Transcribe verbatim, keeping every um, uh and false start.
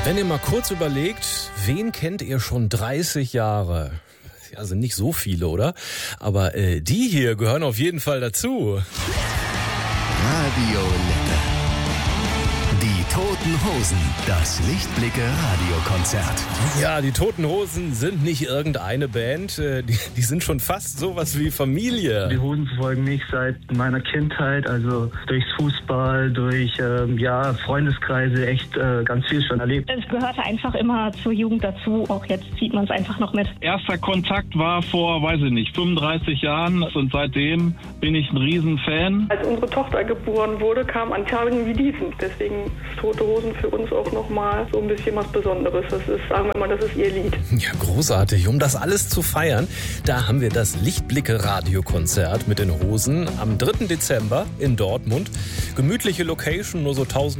Wenn ihr mal kurz überlegt, wen kennt ihr schon dreißig Jahre? Ja, sind nicht so viele, oder? Aber äh, die hier gehören auf jeden Fall dazu. Radio Lette. Die Toten Hosen, das Lichtblicke-Radiokonzert. Ja, die Toten Hosen sind nicht irgendeine Band, die, die sind schon fast sowas wie Familie. Die Hosen verfolgen mich seit meiner Kindheit, also durchs Fußball, durch ähm, ja, Freundeskreise, echt äh, ganz viel schon erlebt. Es gehörte einfach immer zur Jugend dazu, auch jetzt zieht man es einfach noch mit. Erster Kontakt war vor, weiß ich nicht, fünfunddreißig Jahren und seitdem bin ich ein Riesenfan. Als unsere Tochter geboren wurde, kam an Tagen wie diesen, deswegen ist Tote Hosen für uns auch nochmal so ein bisschen was Besonderes. Das ist, sagen wir mal, das ist ihr Lied. Ja, großartig. Um das alles zu feiern, da haben wir das Lichtblicke-Radiokonzert mit den Hosen am dritten Dezember in Dortmund. Gemütliche Location, nur so tausend